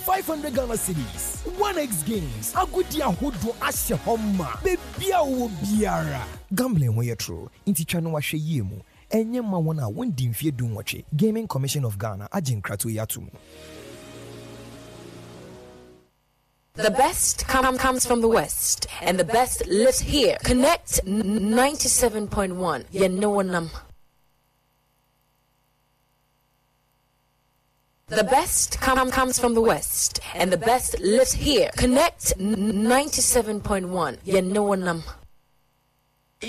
500 Ghana cedis. 1x games. Agudia hodo ashe homma. Bebia wo biara. Gambling wey true. Inti chano wa she yemu. Enye ma wana wondi mfie du nwache. Gaming Commission of Ghana ajin kratu yatum. The best comes from the West, and the best lives here. Connect 97.1. You know them. The best comes from the West, and the best lives here. Connect 97.1. You know them.